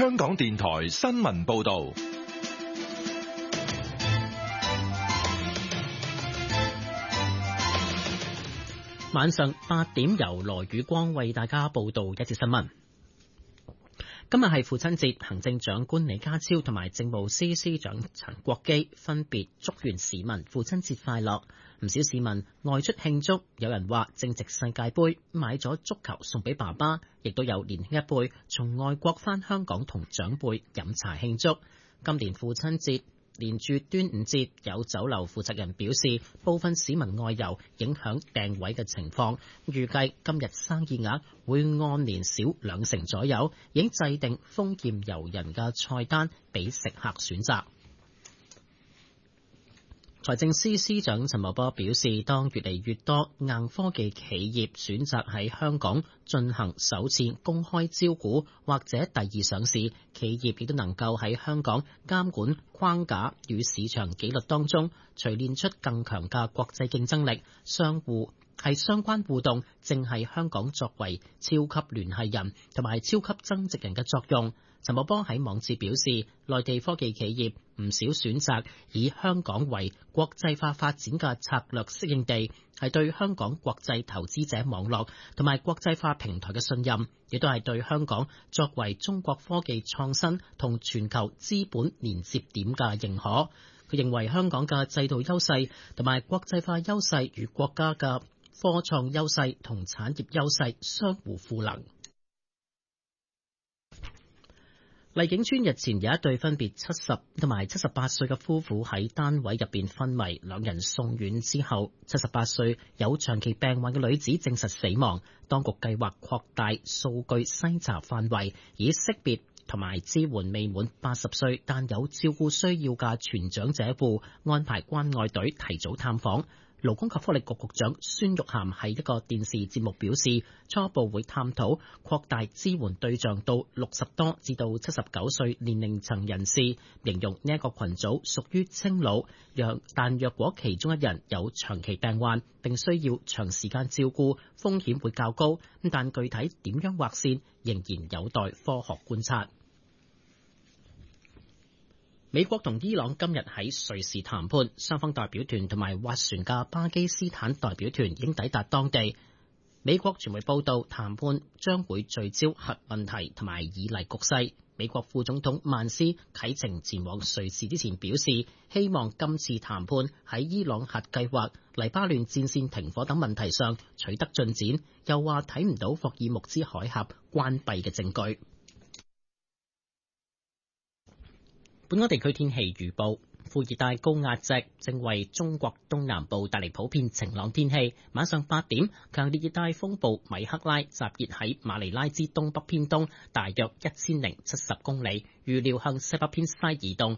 香港電台新聞報道。 晚上8點由羅宇光為大家報道一節新聞。今日係父親節，行政長官李家超同埋政務司司長陳國基分別祝願市民父親節快樂。唔少市民外出慶祝，有人話正值世界盃，買咗足球送俾爸爸，亦都有年輕一輩從外國返香港同長輩飲茶慶祝。今年父親節連住端午節，有酒樓負責人表示，部分市民外遊影響訂位嘅情況，預計今日生意額會按年少2成左右，已經制定豐儉由人嘅菜單俾食客選擇。財政司司長陳茂波表示，當越嚟越多硬科技企業選擇喺香港進行首次公開招股或者第二上市，企業亦都能夠喺香港監管框架與市場紀律當中錘煉出更強嘅國際競爭力。相關互動正係香港作為超級聯繫人同埋超級增值人嘅作用。陳茂波喺網誌表示，內地科技企業唔少選擇以香港為國際化發展嘅策略適應地，係對香港國際投資者網絡同埋國際化平台嘅信任，亦都係對香港作為中國科技創新同全球資本連接點嘅認可。佢認為香港嘅制度優勢同埋國際化優勢與國家嘅科創優勢同產業優勢相互賦能。荔景村日前有一對分別70同埋78歲嘅夫婦喺單位入邊昏迷，兩人送院之後，78歲有長期病患嘅女子證實死亡。當局計劃擴大數據篩查範圍，以識別同埋支援未滿80歲但有照顧需要嘅全長者戶，安排關愛隊提早探訪。勞工及福利局局長孫玉菡喺一個電視節目表示，初步會探討擴大支援對象到60多至到79歲年齡層人士，形容呢一個群組屬於青老，但若果其中一人有長期病患並需要長時間照顧，風險會較高，但具體點樣劃線仍然有待科學觀察。美國同伊朗今日喺瑞士談判，雙方代表團同埋斡旋嘅巴基斯坦代表團已經抵達當地。美國傳媒報道，談判將會聚焦核問題同埋以黎局勢。美國副總統曼斯啟程前往瑞士之前表示，希望今次談判喺伊朗核計劃、黎巴嫩戰線停火等問題上取得進展，又話睇唔到霍爾木茲海峽關閉嘅證據。本港地區天氣預報，副熱帶高壓脊正為中國東南部帶嚟普遍晴朗天氣。晚上8點，強烈熱帶風暴米克拉集結喺馬尼拉之東北偏東，大約1070公里，預料向西北偏西移動，